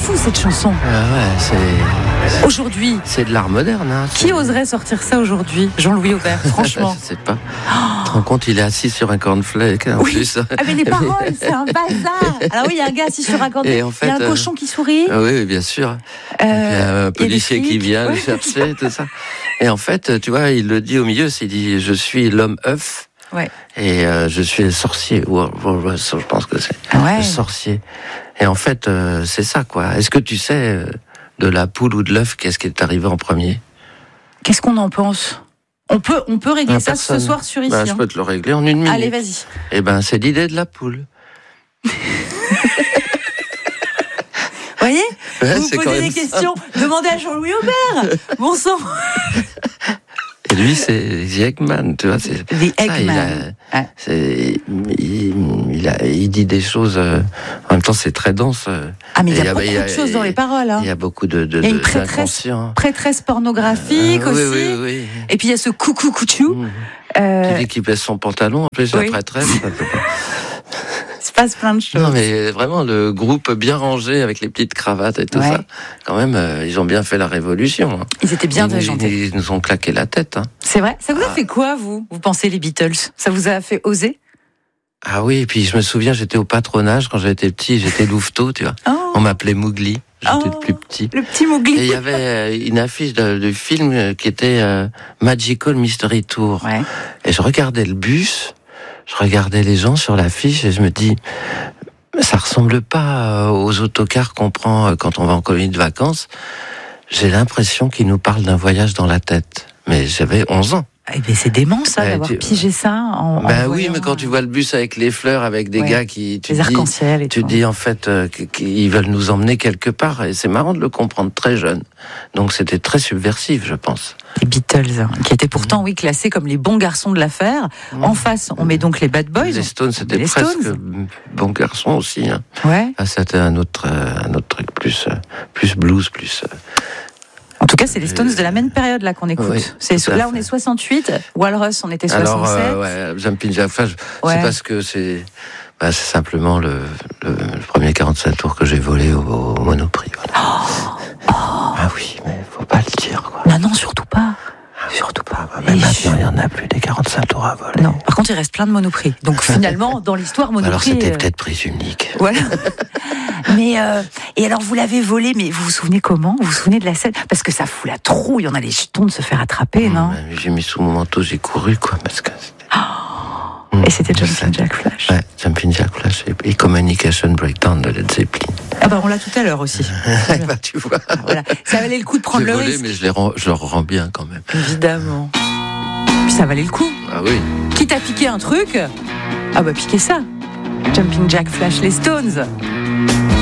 fou cette chanson. Ouais, Aujourd'hui, c'est de l'art moderne. Hein, qui oserait sortir ça aujourd'hui? Jean-Louis Aubert, franchement. Je sais pas. Tu te rends compte, il est assis sur un cornflake en plus. Ah mais les paroles, c'est un bazar. Alors oui, il y a un gars assis sur un cornflake, en fait, il y a un cochon qui sourit. Oui, bien sûr. Et puis un policier qui vient le chercher, tout ça. Et en fait, tu vois, il le dit au milieu, il dit « Je suis l'homme œuf ». Ouais. Et je suis le sorcier. Je pense que c'est le sorcier. Et en fait, c'est ça, quoi. Est-ce que tu sais de la poule ou de l'œuf, qu'est-ce qui est arrivé en premier? Qu'est-ce qu'on en pense? On peut régler ça ce soir sur ici. Je peux te le régler en 1 minute. Allez, vas-y. Eh ben, c'est l'idée de la poule. Vous voyez, vous posez des questions. Demandez à Jean-Louis Aubert. Bon sang. Et lui, c'est The Eggman, tu vois. The Eggman. Il dit des choses. En même temps, c'est très dense. Ah, mais il y a beaucoup de choses dans les paroles. Hein. Il y a beaucoup de il y a une prêtresse pornographique aussi. Oui. Et puis il y a ce coucou couchou. Qui dit qu'il baisse son pantalon, en plus la prêtresse. Il se passe plein de choses. Non, mais vraiment, le groupe bien rangé avec les petites cravates et tout ça, quand même, ils ont bien fait la révolution. Hein. Ils étaient bien agentés. Ils nous ont claqué la tête. Hein. C'est vrai. Ça vous a fait quoi, vous pensez, les Beatles? Ça vous a fait oser? Ah oui, et puis je me souviens, j'étais au patronage quand j'étais petit, j'étais louveteau, tu vois. Oh. On m'appelait Mowgli. J'étais le plus petit. Le petit Mowgli. Et il y avait une affiche de film qui était Magical Mystery Tour. Ouais. Et je regardais le bus. Je regardais les gens sur l'affiche et je me dis, ça ressemble pas aux autocars qu'on prend quand on va en colonie de vacances. J'ai l'impression qu'ils nous parlent d'un voyage dans la tête. Mais j'avais 11 ans. Eh bien, c'est dément, ça, d'avoir pigé ça en oui, mais quand tu vois le bus avec les fleurs, avec des gars qui... Les arcs-en-ciel et tout. Tu dis, en fait, qu'ils veulent nous emmener quelque part. Et c'est marrant de le comprendre très jeune. Donc, c'était très subversif, je pense. Les Beatles, qui étaient pourtant, classés comme les bons garçons de l'affaire. En face, on met donc les Bad Boys. Les Stones, c'était presque bons garçons aussi. Hein. Ouais. Ah, c'était un autre truc, plus blues, plus... En tout cas, c'est les Stones de la même période là qu'on écoute. Là, on est 68. Walrus, on était 67. Alors, Jumping Jack Flash, c'est parce que c'est simplement le premier 45 tours que j'ai volé au Monoprix. Voilà. Ah oui, mais faut pas le dire, quoi. Non, surtout pas. Surtout pas. Mais maintenant, il n'y en a plus des 45 tours à voler. Non. Par contre, il reste plein de Monoprix. Donc finalement, dans l'histoire, Monoprix... Alors c'était peut-être prise unique. Voilà. Mais et alors, vous l'avez volé, mais vous vous souvenez comment? Vous vous souvenez de la scène? Parce que ça fout la trouille. On a les jetons de se faire attraper, non? J'ai mis sous mon manteau, j'ai couru, quoi, parce que... Et c'était Jumping Jack Flash. Ouais, Jumping Jack Flash et Communication Breakdown de Led Zeppelin. Ah on l'a tout à l'heure aussi. Tu vois. Voilà. Ça valait le coup de prendre le risque. Mais je leur rends bien quand même. Évidemment. Puis ça valait le coup. Ah oui. Quitte à piquer un truc, piquez ça. Jumping Jack Flash, les Stones.